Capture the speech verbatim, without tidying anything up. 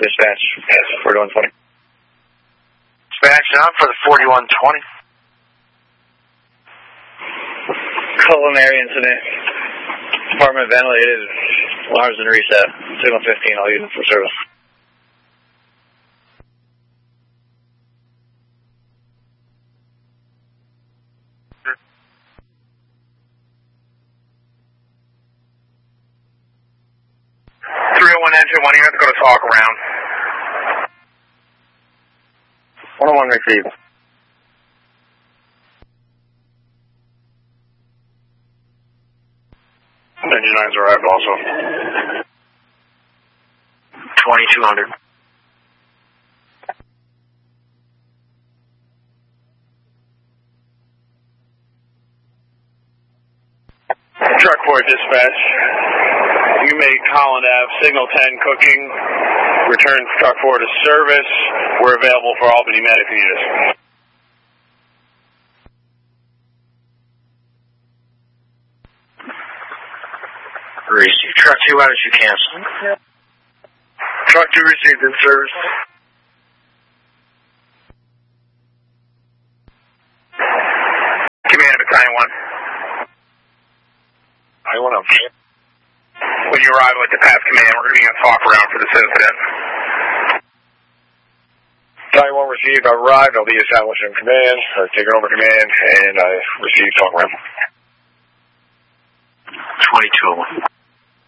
dispatch, forty-one twenty. Dispatch on for the forty-one twenty. Culinary incident. Apartment ventilated. Alarms and reset. Signal fifteen, all units for service. three oh one engine one, you have to go to talk around. one oh one received. Engine nine's arrived also. twenty-two hundred. Truck four dispatch. You make Holland Avenue, signal ten cooking. Return truck four to service. We're available for Albany medical units. Receive truck two, why did you cancel? Truck two received in service. Command Battalion one. I want to. When you arrive at the path command, we're going to be on talk around for this incident. Battalion one received, I arrived, I'll be establishing command, or taking over command, and I received talk around. twenty-two oh one.